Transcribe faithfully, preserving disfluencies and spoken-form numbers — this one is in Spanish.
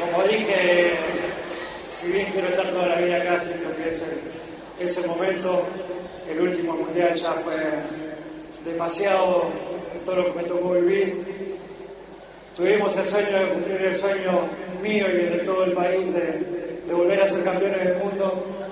como dije, si bien quiero estar toda la vida acá, siento que ese, ese momento, el último mundial, ya fue demasiado todo lo que me tocó vivir. Tuvimos el sueño de cumplir el sueño mío y el de todo el país de, de volver a ser campeones del mundo.